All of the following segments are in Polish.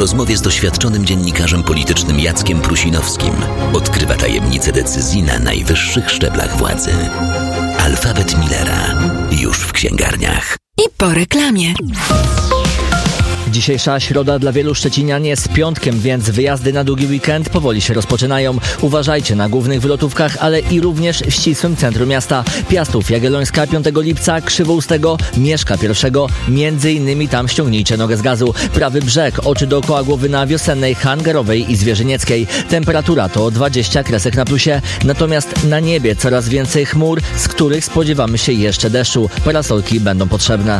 rozmowie z doświadczonym dziennikarzem politycznym Jackiem Prusinowskim odkrywa tajemnice decyzji na najwyższych szczeblach władzy. Alfabet Millera. Już w księgarniach. I po reklamie. Dzisiejsza środa dla wielu szczecinian jest piątkiem, więc wyjazdy na długi weekend powoli się rozpoczynają. Uważajcie na głównych wylotówkach, ale i również w ścisłym centrum miasta. Piastów, Jagiellońska 5 lipca, Krzywoustego, Mieszka 1. Między innymi tam ściągnijcie nogę z gazu. Prawy Brzeg, oczy dookoła głowy na Wiosennej, Hangarowej i Zwierzynieckiej. Temperatura to 20 kresek na plusie. Natomiast na niebie coraz więcej chmur, z których spodziewamy się jeszcze deszczu. Parasolki będą potrzebne.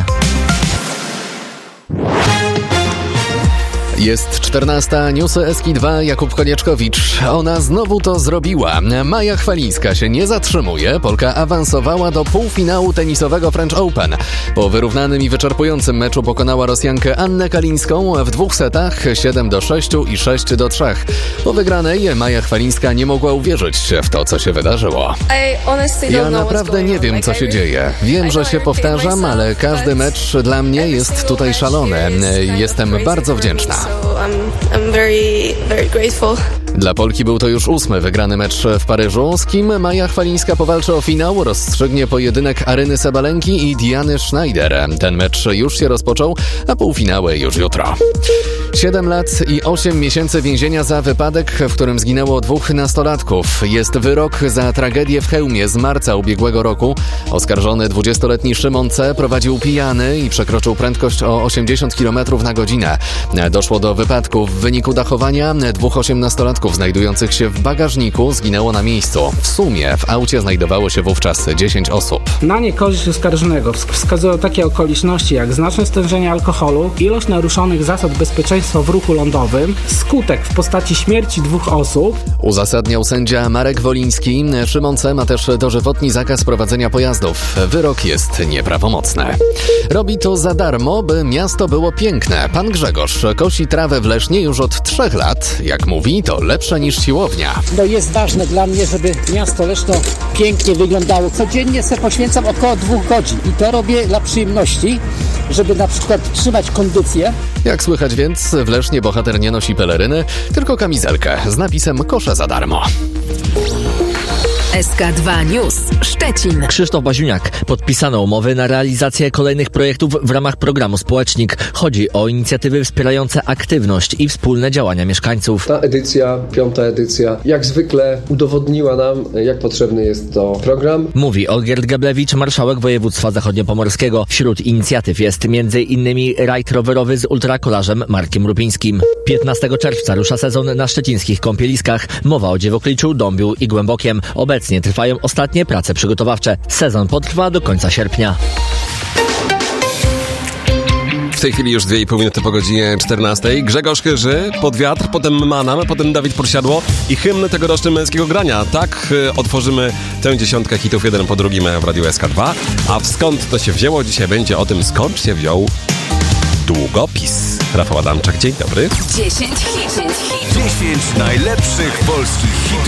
Jest 14, newsy Eski2, Jakub Konieczkowicz. Ona znowu to zrobiła. Maja Chwalińska się nie zatrzymuje. Polka awansowała do półfinału tenisowego French Open. Po wyrównanym i wyczerpującym meczu pokonała Rosjankę Annę Kalińską w 2 setach 7-6 i 6-3. Po wygranej Maja Chwalińska nie mogła uwierzyć w to, co się wydarzyło. Ja naprawdę nie wiem, co się dzieje. Wiem, że się powtarzam, ale każdy mecz dla mnie jest tutaj szalony. Jestem bardzo wdzięczna. So I'm very grateful. Dla Polki był to już 8. wygrany mecz w Paryżu, z kim Maja Chwalińska powalczy o finał, rozstrzygnie pojedynek Aryny Sabalenki i Diany Schneider. Ten mecz już się rozpoczął, a półfinały już jutro. 7 lat i 8 miesięcy więzienia za wypadek, w którym zginęło 2 nastolatków. Jest wyrok za tragedię w Chełmie z marca ubiegłego roku. Oskarżony 20-letni Szymon C. prowadził pijany i przekroczył prędkość o 80 km na godzinę. Doszło do wypadku. W wyniku dachowania 2 osiemnastolatków znajdujących się w bagażniku zginęło na miejscu. W sumie w aucie znajdowało się wówczas 10 osób. Na niekorzyść oskarżonego wskazują takie okoliczności jak znaczne stężenie alkoholu, ilość naruszonych zasad bezpieczeństwa w ruchu lądowym, skutek w postaci śmierci 2 osób. Uzasadniał sędzia Marek Woliński. Szymon C. ma też dożywotni zakaz prowadzenia pojazdów. Wyrok jest nieprawomocny. Robi to za darmo, by miasto było piękne. Pan Grzegorz kosi trawę w Lesznie już od 3 lat. Jak mówi, to lepsze niż siłownia. Jest ważne dla mnie, żeby miasto Leszno pięknie wyglądało. Codziennie sobie poświęcam około 2 godzin i to robię dla przyjemności, żeby na przykład trzymać kondycję. Jak słychać więc, w Lesznie bohater nie nosi peleryny, tylko kamizelkę z napisem „Kosze za darmo”. SK2 News Szczecin. Krzysztof Baziuniak. Podpisano umowy na realizację kolejnych projektów w ramach programu Społecznik. Chodzi o inicjatywy wspierające aktywność i wspólne działania mieszkańców. Ta edycja, 5. edycja, jak zwykle udowodniła nam, jak potrzebny jest to program. Mówi Olgierd Geblewicz, marszałek województwa zachodniopomorskiego. Wśród inicjatyw jest m.in. rajd rowerowy z ultrakolarzem Markiem Rupińskim. 15 czerwca rusza sezon na szczecińskich kąpieliskach. Mowa o Dziewokliczu, Dąbiu i Głębokiem. Obecnie trwają ostatnie prace przygotowawcze. Sezon potrwa do końca sierpnia. W tej chwili już 2,5 minuty po godzinie 14. Grzegorz Chyży, Pod wiatr, potem Manam, potem Dawid Podsiadło i hymn tegorocznym męskiego grania. Tak otworzymy tę 10 hitów jeden po drugim w Radiu SK2. A skąd to się wzięło? Dzisiaj będzie o tym, skąd się wziął długopis. Rafał Adamczak, dzień dobry. 10 hit. 10 najlepszych polskich hitów.